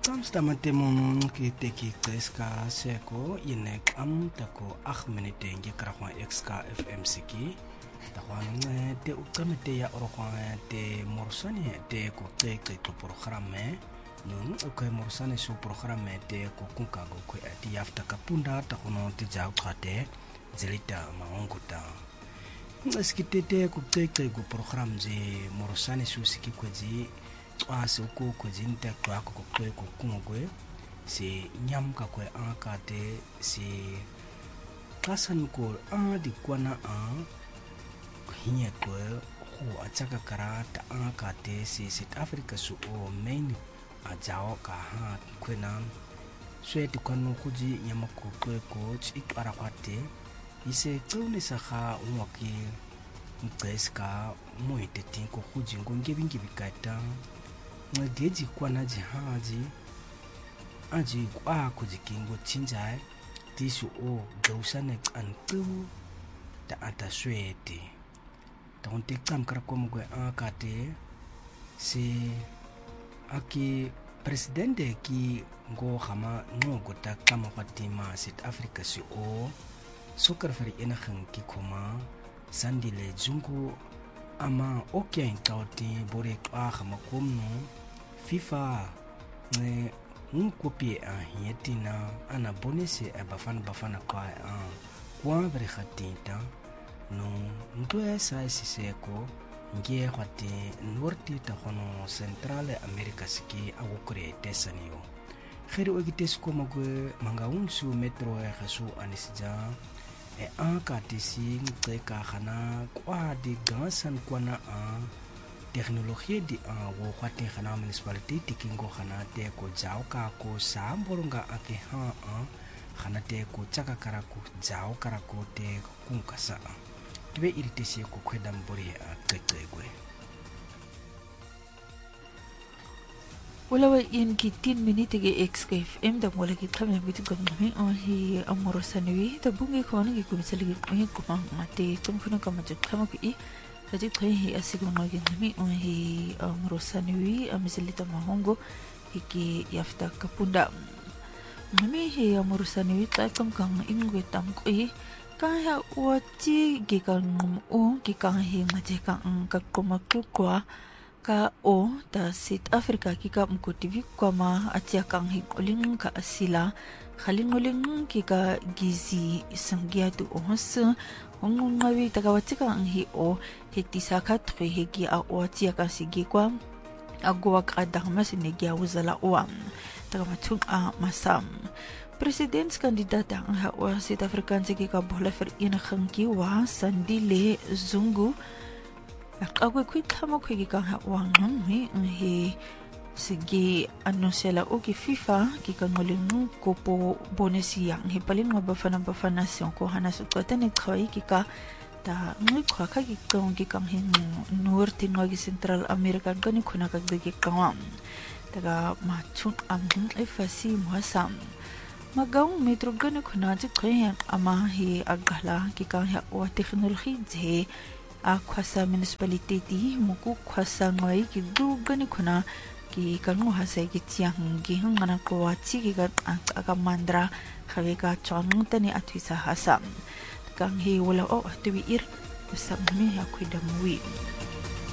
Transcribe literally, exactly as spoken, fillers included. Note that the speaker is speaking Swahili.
Stamante mon ki teki kreska seko inek am tako ach minute nge krakwa xk fm siki takwa nge te ukamete ya orokwa te morsani te ko teke to programme nun okay morsani su programme te ko kunka go ko ati afta kapunda takono te jau khate zelita maonguta ngeskite te ko teke go programme je morsani su siki kweji ase ko ko jinta kwa ko ko ko kungwe si nyam ka ko akate si klasan ko a di kwana a hinya ko ho achaka karata akate si South Africa su o main a jao ka ha kwena sweti kwano kuji nyama ko ko ko ikara kwate ise tsone sa ga unwaki mtseska moite tinko kuji ngonge bingi bikata ngeji kwana jihaji aji kwa kujikingo chinjai tisu o gausane antu ta ataswete tonte kam kara komwe akate si aki presidente ki ngo khama ngogo ta kama kwatima South Africa si o sokar fari ina khanki koma sandile jungu ama okay tauti bore kwa khama komno FIFA ne unkopi a yetina ana bonese e bafana bafana kwa a kwa bere khatinta no ntwe sa siseko ngie khati norti ta khono central america siki agukure tesaniyo khiri ogitesko magwe mangaunsu metro e khasu anisja e anka tisi ngeka khana kwa di gansan kwana a teknologie di a wo khati khana municipality tikingo khana te ko jao ka ko sambolonga ake ha a khana te ko chaka kara ko jao kara ko te kunkasa tibe iritesi ko kweda mbori a ketegwe wala wa in ki tin minute ge X K F M da wala ki khamya bitu gammi o hi amoro sanwi da bungi khona ki kumisali ki ko mate tum khuna kamaje khama ki Jadi kaya asigung lagi nami ohi merosanwi amiselita mahongo iki yafta kapunda. Nami hi merosanwi tai kangkang ingwe tamkoi kaya wati gikang o gikang hi ngajekang kakomaku kwa ka o ta South Africa kika mkotivi kwa ma atiakang hi koling ka asila khalingoling kika gizi sangiatu ohasa ngawi tagawatika ang hi o hitisaka tri higi a o tia ka sigi kwa agwa kada masinegi a uzala o tagamatun a masam president kandidata ang ha o South African sigi ka bola fer ina khanki wa sandile zungu akagwe kwitamo kwigi ka ha wa ngami hi sige anunsela o ki FIFA ki kangolinu kopo bonesi yang he paling mabafana bafana sion ko hana su twatane khoi ki ka ta ngi khwa kha ki kong ki kang hin north ngogi central america gani khuna ka de ki kawam daga ma chun am ai fasi muhasam magaung metro gani khuna ji khoi ama hi agala ki ka ha o technology je a khwasa municipality ti muku khwasa ngai ki du gani khuna ki kangu hasay ki tiyang gihang ngana ko wachi ki ka akamandra khawe ka chong tani atwisa hasam kang hi wala o tuwi ir usam mi akwida muwi